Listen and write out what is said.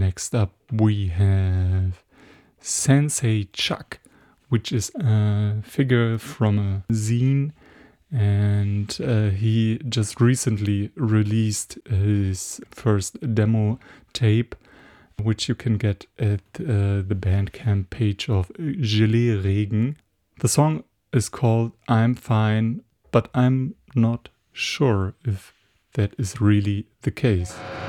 Next up we have Sensei Chuck, which is a figure from a zine, and he just recently released his first demo tape, which you can get at the Bandcamp page of Gelee Regen. The song is called I'm Fine, but I'm not sure if that is really the case.